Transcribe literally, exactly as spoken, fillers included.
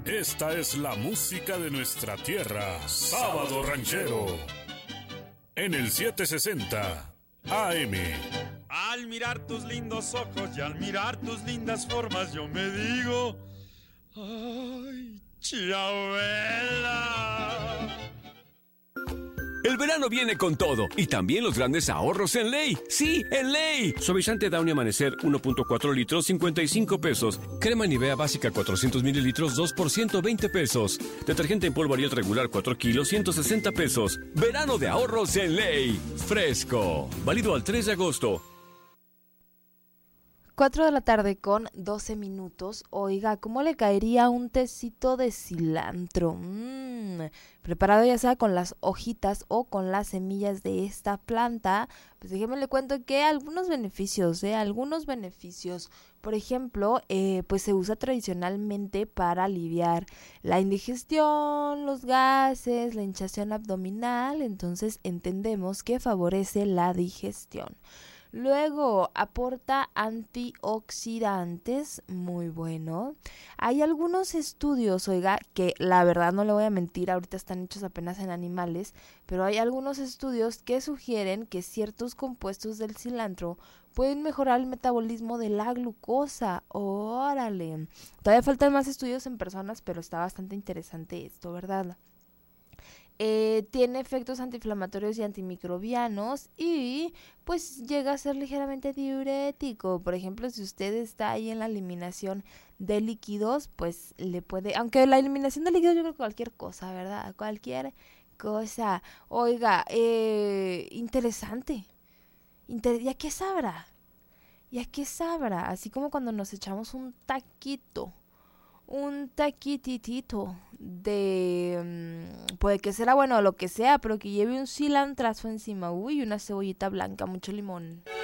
Esta es la música de nuestra tierra, Sábado Ranchero, en el setecientos sesenta A M. Al mirar tus lindos ojos y al mirar tus lindas formas, yo me digo, ay, Chabela. El verano viene con todo y también los grandes ahorros en Ley. ¡Sí, en Ley! Suavizante Downy Amanecer uno punto cuatro litros, cincuenta y cinco pesos. Crema Nivea básica cuatrocientos mililitros, dos por ciento veinte pesos. Detergente en polvo Ariel regular cuatro kilos, ciento sesenta pesos. Verano de ahorros en Ley. Fresco. Válido al tres de agosto. cuatro de la tarde con doce minutos. Oiga, ¿cómo le caería un tecito de cilantro? Mm, preparado ya sea con las hojitas o con las semillas de esta planta. Pues déjeme le cuento que algunos beneficios, ¿eh? Algunos beneficios. Por ejemplo, eh, pues se usa tradicionalmente para aliviar la indigestión, los gases, la hinchazón abdominal. Entonces entendemos que favorece la digestión. Luego, aporta antioxidantes, muy bueno. Hay algunos estudios, oiga, que la verdad no le voy a mentir, ahorita están hechos apenas en animales, pero hay algunos estudios que sugieren que ciertos compuestos del cilantro pueden mejorar el metabolismo de la glucosa. ¡Órale! Todavía faltan más estudios en personas, pero está bastante interesante esto, ¿verdad? Eh, tiene efectos antiinflamatorios y antimicrobianos y pues llega a ser ligeramente diurético. Por ejemplo, si usted está ahí en la eliminación de líquidos, pues le puede, aunque la eliminación de líquidos yo creo que cualquier cosa, ¿verdad? Cualquier cosa. Oiga, eh, interesante. Inter- ¿Y a qué sabrá? ¿Y a qué sabrá? Así como cuando nos echamos un taquito. Un taquititito de, um, puede que será bueno o lo que sea, pero que lleve un cilantrazo encima, uy, una cebollita blanca, mucho limón.